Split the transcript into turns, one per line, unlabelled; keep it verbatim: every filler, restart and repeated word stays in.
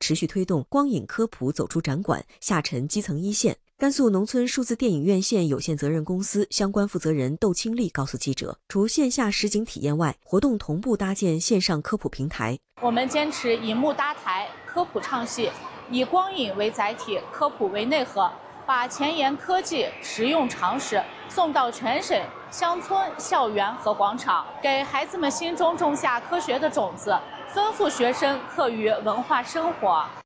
持续推动光影科普走出展馆，下沉基层一线。甘肃农村数字电影院线有限责任公司相关负责人窦清丽告诉记者，除线下实景体验外，活动同步搭建线上科普平台。
我们坚持以幕搭台，科普唱戏，以光影为载体，科普为内核，把前沿科技、实用常识送到全省乡村、校园和广场，给孩子们心中种下科学的种子，丰富学生课余文化生活。